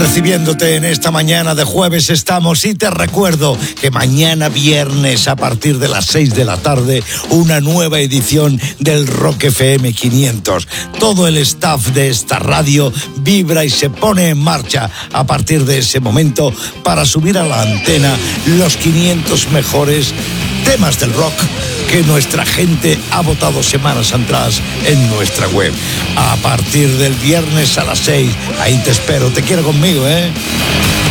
Recibiéndote en esta mañana de jueves estamos y te recuerdo que mañana viernes a partir de las 6 de la tarde una nueva edición del Rock FM 500. Todo el staff de esta radio vibra y se pone en marcha a partir de ese momento para subir a la antena los 500 mejores temas del rock que nuestra gente ha votado semanas atrás en nuestra web. A partir del viernes a las 6, ahí te espero, te quiero conmigo, ¿eh?